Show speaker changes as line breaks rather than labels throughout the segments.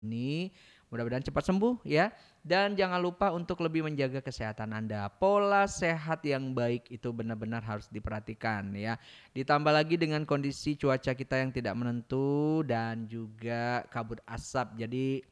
ini. Mudah-mudahan cepat sembuh ya. Dan jangan lupa untuk lebih menjaga kesehatan Anda. Pola sehat yang baik itu benar-benar harus diperhatikan ya. Ditambah lagi dengan kondisi cuaca kita yang tidak menentu dan juga kabut asap. Jadi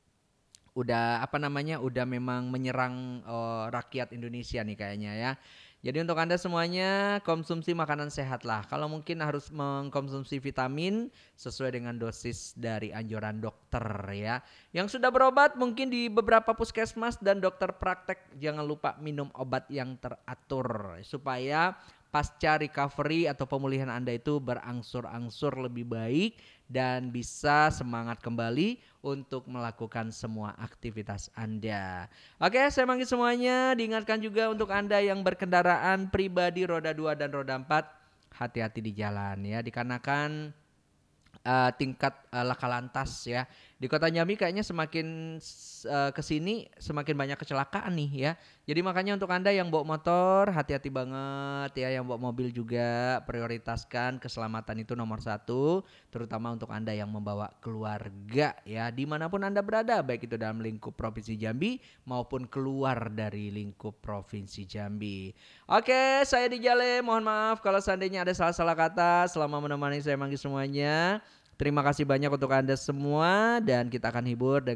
udah memang menyerang rakyat Indonesia nih kayaknya ya. Jadi untuk Anda semuanya konsumsi makanan sehat lah. Kalau mungkin harus mengkonsumsi vitamin sesuai dengan dosis dari anjuran dokter ya. Yang sudah berobat mungkin di beberapa puskesmas dan dokter praktek jangan lupa minum obat yang teratur supaya pasca recovery atau pemulihan Anda itu berangsur-angsur lebih baik dan bisa semangat kembali untuk melakukan semua aktivitas Anda. Oke, saya manggil semuanya. Diingatkan juga untuk Anda yang berkendaraan pribadi roda 2 dan roda 4, hati-hati di jalan ya, dikarenakan tingkat laka lantas ya. Di Kota Jambi kayaknya semakin kesini semakin banyak kecelakaan nih ya. Jadi makanya untuk Anda yang bawa motor hati-hati banget ya, yang bawa mobil juga prioritaskan keselamatan itu nomor satu, terutama untuk Anda yang membawa keluarga ya, dimanapun Anda berada, baik itu dalam lingkup Provinsi Jambi maupun keluar dari lingkup Provinsi Jambi. Oke, saya di Jale, mohon maaf kalau seandainya ada salah-salah kata selama menemani saya manggil semuanya. Terima kasih banyak untuk Anda semua dan kita akan hibur dengan